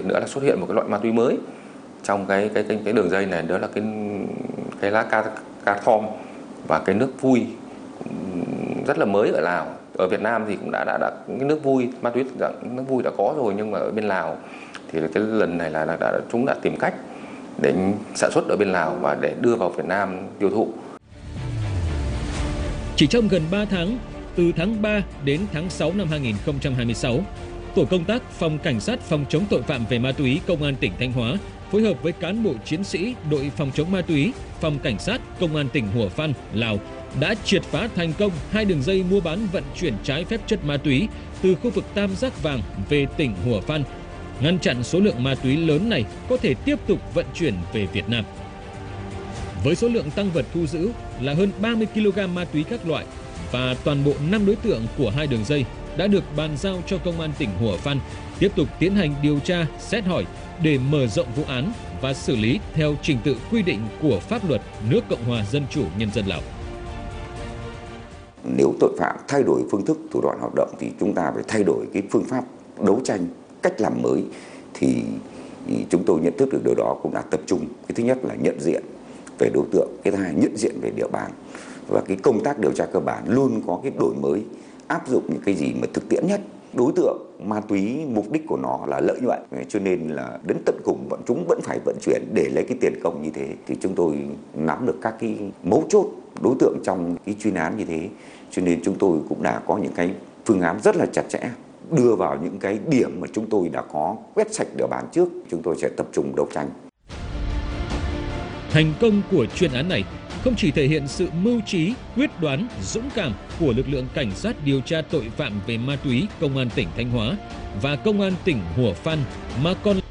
nữa là xuất hiện một cái loại ma túy mới trong cái đường dây này, đó là cái lá Kathom và cái nước vui rất là mới ở Lào. Ở Việt Nam thì cũng đã cái nước vui, ma túy nước vui đã có rồi, nhưng mà ở bên Lào thì cái lần này là chúng đã tìm cách để sản xuất ở bên Lào và để đưa vào Việt Nam tiêu thụ. Chỉ trong gần 3 tháng, từ tháng 3 đến tháng 6 năm 2026, Tổ công tác Phòng Cảnh sát phòng chống tội phạm về ma túy Công an tỉnh Thanh Hóa phối hợp với cán bộ chiến sĩ đội phòng chống ma túy, Phòng Cảnh sát Công an tỉnh Hủa Phăn, Lào đã triệt phá thành công 2 đường dây mua bán vận chuyển trái phép chất ma túy từ khu vực Tam Giác Vàng về tỉnh Hủa Phăn, ngăn chặn số lượng ma túy lớn này có thể tiếp tục vận chuyển về Việt Nam. Với số lượng tăng vật thu giữ là hơn 30 kg ma túy các loại và toàn bộ 5 đối tượng của 2 đường dây đã được bàn giao cho Công an tỉnh Hủa Phăn tiếp tục tiến hành điều tra, xét hỏi để mở rộng vụ án và xử lý theo trình tự quy định của pháp luật nước Cộng hòa Dân chủ Nhân dân Lào. Nếu tội phạm thay đổi phương thức thủ đoạn hoạt động thì chúng ta phải thay đổi cái phương pháp đấu tranh, cách làm mới, thì chúng tôi nhận thức được điều đó, cũng đã tập trung. Cái thứ nhất là nhận diện về đối tượng, cái thứ hai nhận diện về địa bàn, và cái công tác điều tra cơ bản luôn có cái đổi mới, áp dụng những cái gì mà thực tiễn nhất. Đối tượng ma túy mục đích của nó là lợi nhuận, cho nên là đến tận cùng bọn chúng vẫn phải vận chuyển để lấy cái tiền công như thế. Thì chúng tôi nắm được các cái mấu chốt đối tượng trong cái chuyên án như thế, cho nên chúng tôi cũng đã có những cái phương án rất là chặt chẽ, đưa vào những cái điểm mà chúng tôi đã có quét sạch địa bàn trước, chúng tôi sẽ tập trung đấu tranh. Thành công của chuyên án này không chỉ thể hiện sự mưu trí, quyết đoán, dũng cảm của lực lượng cảnh sát điều tra tội phạm về ma túy Công an tỉnh Thanh Hóa và Công an tỉnh Hủa Phăn, mà còn